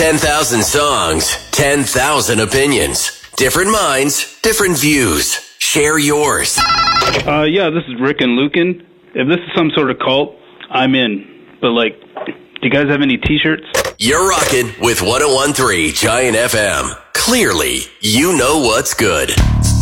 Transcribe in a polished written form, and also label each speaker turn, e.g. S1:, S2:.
S1: 10,000 songs, 10,000 opinions. Different minds, different views. Share yours.
S2: Yeah, this is Rick and Lucan. If this is some sort of cult, I'm in. But, like, do you guys have any t-shirts?
S1: You're rocking with 101.3 Giant FM. Clearly, you know what's good.